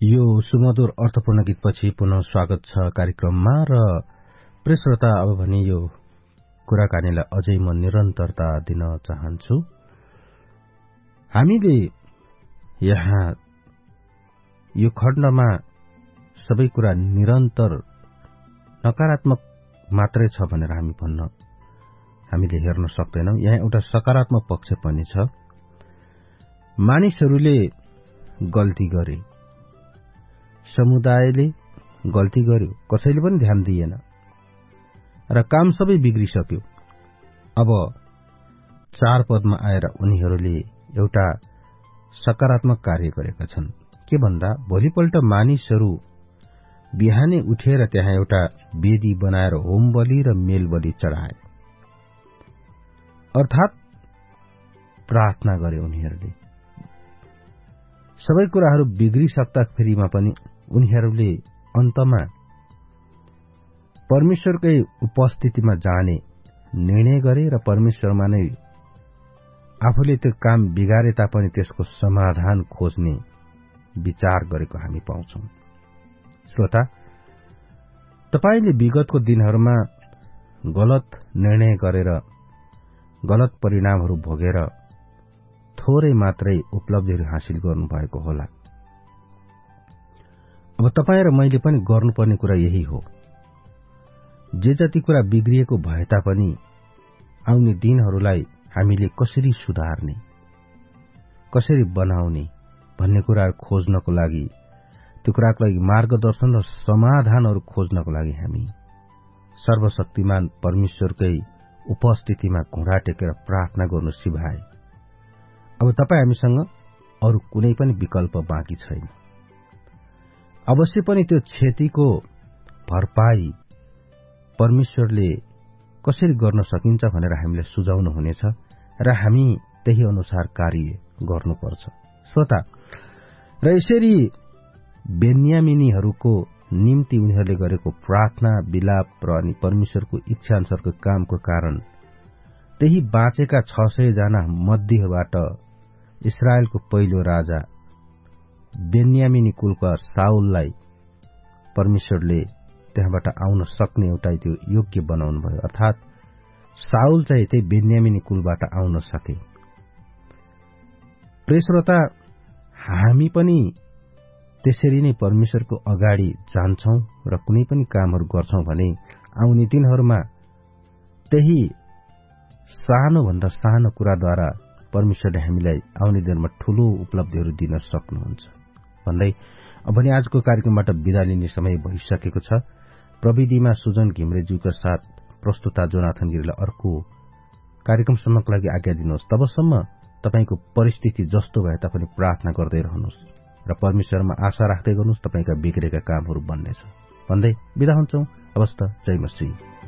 यो सुमधुर अर्थपूर्ण गीतपछि पुनः स्वागत छ कार्यक्रममा र प्रिय श्रोता, अब भने यो कुराकानीलाई अझै म निरन्तरता दिन चाहन्छु। हामीले यहाँ यो खण्डमा सबै कुरा निरन्तर नकारात्मक मात्रै छ भनेर हामीले हेर्न सक्दैनौं। यहाँ एउटा सकारात्मक पक्ष पनि छ। मानिसहरूले गल्ती गरे, समुदायले गल्ती गर्यो, कसैले पनि ध्यान दिएन र काम सबै बिग्रिसक्यो। अब चारपदमा आएर उनीहरूले एउटा सकारात्मक कार्य गरेका छन्। के भन्दा भोलिपल्ट मानिसहरू बिहानै उठेर त्यहाँ एउटा वेदी बनाएर होम बलि र मेल बलि चढाए, अर्थात प्रार्थना गरे। उनीहरूले सबै कुराहरू बिग्रिसक्दाखेरिमा पनि उनीहरूले अन्तमा परमेश्वरकै उपस्थितिमा जाने निर्णय गरे र परमेश्वरमा नै आफूले त्यो काम बिगारे तापनि त्यसको समाधान खोज्ने विचार गरेको हामी पाउँछौं। श्रोता, तपाईले विगतको दिनहरूमा गलत निर्णय गरेर गलत परिणामहरू भोगेर थोरै मात्रै उपलब्धिहरू हासिल गर्नुभएको होला। अब तपाईँ र मैले पनि गर्नुपर्ने कुरा यही हो। जे जति कुरा बिग्रिएको भए तापनि आउने दिनहरूलाई हामीले कसरी सुधार्ने, कसरी बनाउने भन्ने कुराहरू खोज्नको लागि, त्यो कुराको लागि मार्गदर्शन र समाधानहरू खोज्नको लागि हामी सर्वशक्तिमान परमेश्वरकै उपस्थितिमा घुँडा टेकेर प्रार्थना गर्नु सिभाए। अब तपाईँ हामीसँग अरू कुनै पनि विकल्प बाँकी छैन। अवश्य पनि त्यो क्षतिको भरपाई परमेश्वरले कसरी गर्न सकिन्छ भनेर हामीलाई सुझाउनु हुनेछ र हामी त्यही अनुसार कार्य गर्नुपर्छ। श्रोता, र यसरी बेन्यामिनीहरूको निम्ति उनीहरूले गरेको प्रार्थना, विलाप र अनि परमेश्वरको इच्छा अनुसारको कामको कारण त्यही बाँचेका 600 जना मध्येबाट इस्राएलको पहिलो राजा बेन्यामिनी कुलका साउललाई परमेश्वरले त्यहाँबाट आउन सक्ने एउटा त्यो योग्य बनाउनु भयो, अर्थात साउल चाहिँ त्यही बेन्यामिनी कुलबाट आउन सके। प्रिय श्रोता, हामी पनि त्यसरी नै परमेश्वरको अगाडि जान्छौं र कुनै पनि कामहरू गर्छौं भने आउने दिनहरूमा त्यही सानोभन्दा सानो कुराद्वारा परमेश्वरले हामीलाई आउने दिनमा ठूलो उपलब्धिहरू दिन सक्नुहुन्छ भन्दै अब भने आजको कार्यक्रमबाट बिदा लिने समय भइसकेको छ। प्रविधिमा सुजन घिम्रेज्यूका साथ प्रस्तुता जोनाथन गिरीलाई अर्को कार्यक्रमसम्मको लागि आज्ञा दिनुहोस्। तबसम्म तपाईको परिस्थिति जस्तो भए तापनि प्रार्थना गर्दै रहनुहोस् र परमेश्वरमा आशा राख्दै गर्नुहोस्, तपाईका बिग्रेका कामहरू बन्नेछ भन्दै बिदा हुन्छौं। अवस्त जय मसीह।